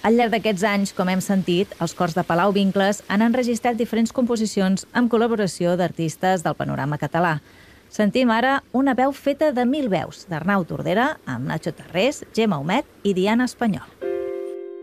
Al llarg d'aquests anys, com hem sentit, els cors de Palau Vincles han enregistrat diferents composicions amb col·laboració d'artistes del panorama català. Sentim ara una veu feta de 1000 veus, d'Arnau Tordera, amb Nacho Tarrés, Gemma Humet i Diana Espanyol.